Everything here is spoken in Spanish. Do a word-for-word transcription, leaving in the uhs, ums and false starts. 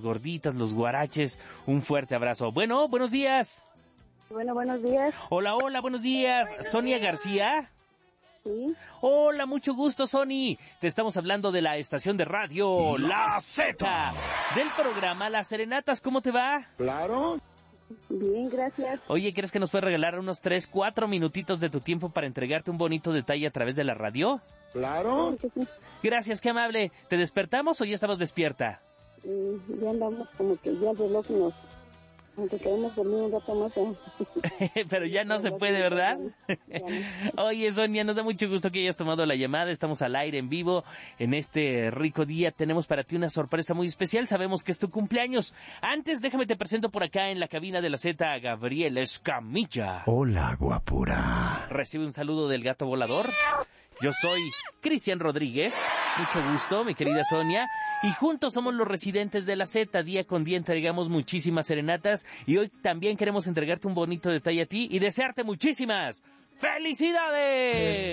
gorditas, los guaraches, un fuerte abrazo. Bueno, buenos días. Bueno, buenos días. Hola, hola, buenos días. Buenos ¿Sonia días. García? Sí. Hola, mucho gusto, Sony. Te estamos hablando de la estación de radio La Z, del programa Las Serenatas. ¿Cómo te va? Claro. Bien, gracias. Oye, ¿crees que nos puedes regalar unos tres, cuatro minutitos de tu tiempo para entregarte un bonito detalle a través de la radio? Claro. Sí, sí. Gracias, qué amable. ¿Te despertamos o ya estabas despierta? Eh, ya andamos como que ya el reloj nos... Aunque queremos dormir un rato más. ¿eh? Pero ya no se puede, ¿verdad? Oye, Sonia, nos da mucho gusto que hayas tomado la llamada. Estamos al aire, en vivo. En este rico día tenemos para ti una sorpresa muy especial. Sabemos que es tu cumpleaños. Antes, déjame te presento por acá en la cabina de la Z a Gabriel Escamilla. Hola, guapura. Recibe un saludo del gato volador. Yo soy Cristian Rodríguez, mucho gusto, mi querida Sonia, y juntos somos los residentes de la Z. Día con día entregamos muchísimas serenatas y hoy también queremos entregarte un bonito detalle a ti y desearte muchísimas ¡felicidades!